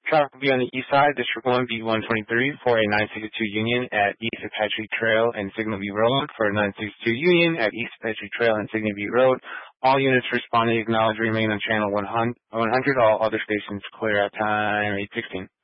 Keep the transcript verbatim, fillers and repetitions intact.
Traffic will be on the east side, District one, B one twenty-three, for a nine sixty-two Union at East Apache Trail and Signal View Road. For a nine sixty-two Union at East Apache Trail and Signal View Road. All units responding acknowledge remain on channel one hundred. All other stations clear at time eight sixteen.